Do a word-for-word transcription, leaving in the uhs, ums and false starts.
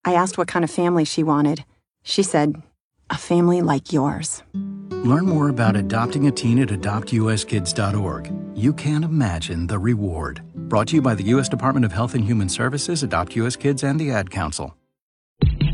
I asked what kind of family she wanted. She said, a family like yours. Learn more about adopting a teen at adopt u s kids dot org. You can't imagine the reward. Brought to you by the U S Department of Health and Human Services, Adopt U S Kids, and the Ad Council.